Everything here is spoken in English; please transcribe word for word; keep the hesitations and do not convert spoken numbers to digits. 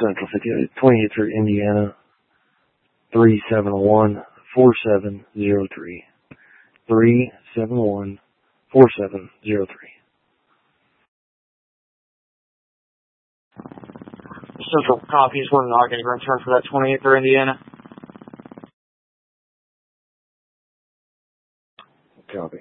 Central fifty-eight, twenty-eight through Indiana, three seven one, four seven zero three. three seven one, four seven zero three. Central copies, we're not going to return for that twenty-eight through Indiana. Copy.